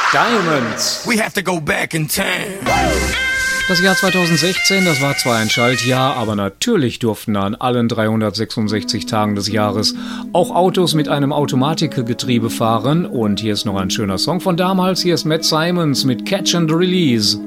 Diamonds. We have to go back in time. Das Jahr 2016, das war zwar ein Schaltjahr, aber natürlich durften an allen 366 Tagen des Jahres auch Autos mit einem Automatikgetriebe fahren. Und hier ist noch ein schöner Song von damals. Hier ist Matt Simons mit Catch and Release.